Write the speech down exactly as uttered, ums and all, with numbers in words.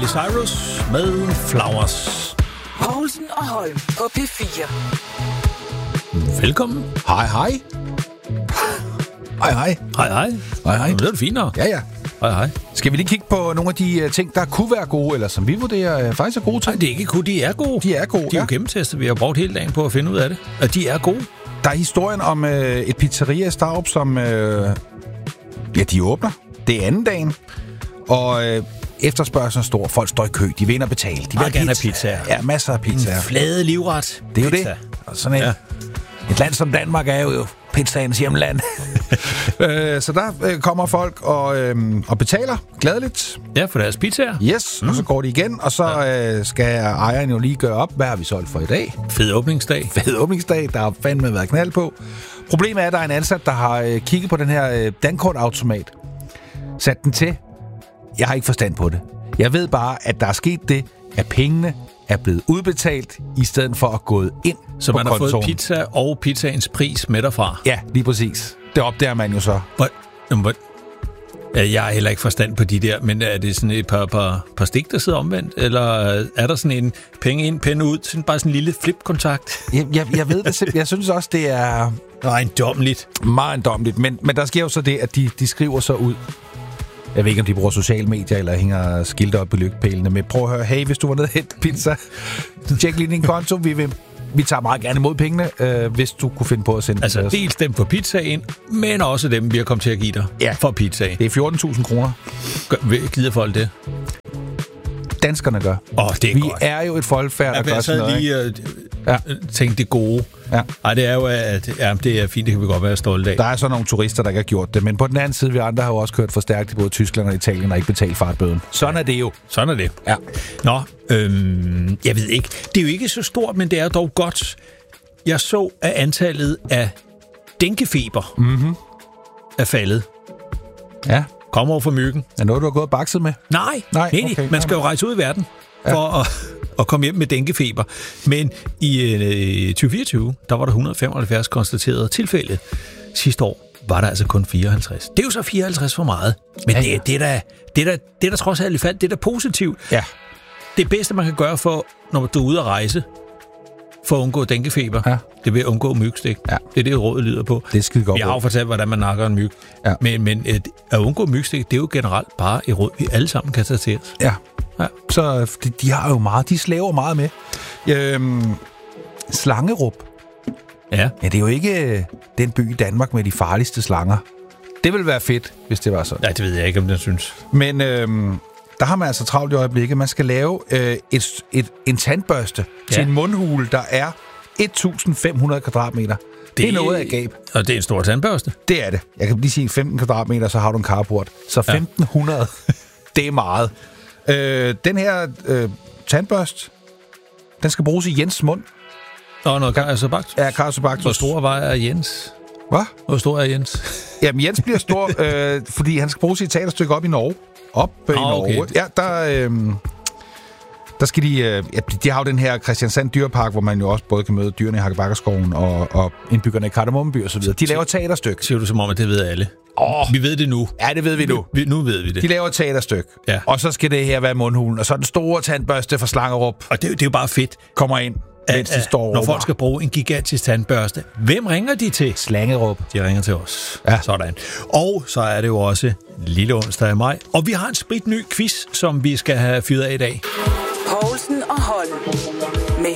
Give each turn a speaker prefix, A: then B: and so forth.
A: Miley Cyrus med Flowers.
B: Poulsen og Holm på P fire.
A: Velkommen.
C: Hej, hej. Hej, hej.
A: Hej, hej.
C: Hej, hej.
A: Det er det finere.
C: Ja, ja.
A: Hej, hej.
C: Skal vi lige kigge på nogle af de uh, ting, der kunne være gode, eller som vi vurderer uh, faktisk er gode ting?
A: Nej, det er ikke kun, de er gode.
C: De er gode,
A: De er jo
C: ja.
A: gennemtestet. Vi har brugt hele dagen på at finde ud af det. Og de er gode.
C: Der er historien om uh, et pizzeria i Starup, som... Uh, ja, de åbner. Det er anden dagen. Og uh, efterspørgselen er stor. Folk står i kø. De vil ind og betale. De vil
A: Meget gerne have pizzaer.
C: Ja, masser af pizzaer.
A: En flade livret.
C: Det er jo
A: pizza.
C: det. Og sådan et,
A: Ja.
C: et land som Danmark er jo pizzaens hjemland. øh, så der øh, kommer folk og, øh, og betaler gladeligt.
A: Ja, for deres pizzaer.
C: Yes, mm. og så går de igen, og så øh, skal ejeren jo lige gøre op, hvad har vi solgt for i dag.
A: Fed åbningsdag.
C: Fed åbningsdag, der har fandme været knald på. Problemet er, at der er en ansat, der har øh, kigget på den her øh, dankortautomat. Sat den til. Jeg har ikke forstand på det. Jeg ved bare, at der er sket det, at pengene er blevet udbetalt, i stedet for at gå ind
A: Så
C: på
A: man har
C: kontoen.
A: fået pizza og pizzaens pris med derfra.
C: Ja, lige præcis. Det opdager man jo så.
A: Hvor, hvor, ja, jeg har heller ikke forstand på de der, men er det sådan et par, par, par stik, der sidder omvendt? Eller er der sådan en penge ind, penge ud? Sådan bare sådan en lille flipkontakt?
C: Jeg, jeg, jeg ved det simpelthen. Jeg synes også, det er
A: Ejendommeligt.
C: meget ejendommeligt. Men, men der sker jo så det, at de, de skriver så ud. Jeg ved ikke, om de bruger sociale medier, eller hænger skilte op i lygtepælene. Men prøv at høre, hey, hvis du var nede og hente pizza, tjek lige din konto. Vi, vil, vi tager meget gerne imod pengene, øh, hvis du kunne finde på at sende
A: Altså
C: det.
A: dels dem for pizzaen, men også dem, vi har kommet til at give dig
C: Ja.
A: for pizzaen.
C: Det er fjorten tusind kroner.
A: Gør- Gider folk det?
C: Danskerne gør.
A: Åh, oh, det er
C: Vi
A: godt.
C: er jo et folkefærd, der gør
A: Jeg
C: sådan
A: sad
C: noget.
A: lige
C: Ikke?
A: og
C: Ja.
A: ja. tænkte det gode.
C: Ja.
A: Ej, det er jo, at ja, det er fint, det kan vi godt være stolte af.
C: Der er så nogle turister, der ikke har gjort det. Men på den anden side, vi andre har jo også kørt for stærkt i både Tyskland og Italien og ikke betalt fartbøden. Sådan er det jo.
A: Sådan er det.
C: Ja.
A: Nå, øhm, jeg ved ikke. Det er jo ikke så stort, men det er dog godt. Jeg så, at antallet af dænkefeber
C: Mm-hmm.
A: er faldet.
C: Ja.
A: Kom over for myggen.
C: Er noget, du har gået og bakset med?
A: Nej,
C: Nej,
A: nej,
C: okay.
A: man skal jo rejse ud i verden for at, at komme hjem med dænkefeber. Men i øh, tyve fireogtyve, der var der et hundrede og femoghalvfjerds konstaterede tilfælde. Sidste år var der altså kun fireoghalvtreds. Det er jo så fireoghalvtreds for meget. Men
C: Ja,
A: det,
C: ja.
A: det, er da, det, er da, det er da trods alt i fald, det er da positivt.
C: Ja.
A: Det bedste, man kan gøre, for, når du er ude at rejse, for at undgå dænkefeber,
C: Ja.
A: det vil at undgå mygstik.
C: Ja.
A: Det er det, rådet lyder på.
C: Det er skide godt.
A: Jeg har jo fortalt, hvordan man nakker en myg.
C: Ja.
A: Men, men at, at undgå mygstik, det er jo generelt bare et råd, vi alle sammen kan tage til os.
C: Ja.
A: Ja.
C: Så de, de har jo meget, de slæver meget med. Øhm, Slangerup.
A: Ja.
C: Ja, det er jo ikke den by i Danmark med de farligste slanger. Det ville være fedt, hvis det var sådan.
A: Nej, det ved jeg ikke, om den synes.
C: Men øhm, der har man altså travlt i øjeblikket. Man skal lave øh, et, et, en tandbørste ja. til en mundhule, der er et tusind fem hundrede kvadratmeter. Det, det er noget af gab.
A: Og det er en stor tandbørste.
C: Det er det. Jeg kan lige sige femten kvadratmeter, så har du en carport. Så femten hundrede, ja. Det er meget. Øh, den her øh, tandbørste, den skal bruges i Jens' mund.
A: Og noget Carisobactus.
C: Ja, Carisobactus.
A: Hvor stor var er Jens?
C: Hvad?
A: Hvor stor er Jens?
C: Jamen, Jens bliver stor, øh, fordi han skal bruge sit teaterstykke op i Norge. Op øh, i
A: Ah, okay.
C: Norge. Ja, der, øh, der skal de... Øh, ja, de har jo den her Christiansand Dyrepark, hvor man jo også både kan møde dyrene i Hakkebakkerskoven og, og indbyggerne i Kardemommeby og så videre. De laver teaterstykke.
A: Siger du som om, at det ved alle?
C: Åh.
A: Vi ved det nu.
C: Ja, det ved vi nu.
A: Vi, nu ved vi det.
C: De laver et teaterstykke.
A: Ja.
C: Og så skal det her være mundhulen. Og så den store tandbørste fra Slangerup
A: Og det, det er jo bare fedt,
C: kommer ind, mens de står og
A: når
C: råber.
A: folk skal bruge en gigantisk tandbørste. Hvem ringer de til?
C: Slangerup.
A: De ringer til os.
C: Ja.
A: Sådan. Og så er det jo også lille onsdag i maj. Og vi har en spritny quiz, som vi skal have fyret af i dag.
B: Poulsen og Holm.